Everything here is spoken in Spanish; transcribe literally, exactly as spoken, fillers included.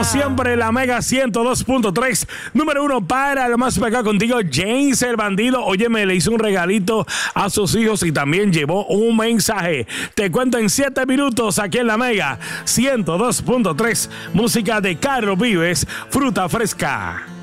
Como siempre, la Mega ciento dos punto tres, número uno para lo más pegado contigo, James el Bandido. Oye, me le hizo un regalito a sus hijos y también llevó un mensaje. Te cuento en siete minutos aquí en la Mega ciento dos punto tres, música de Carlos Vives, Fruta Fresca.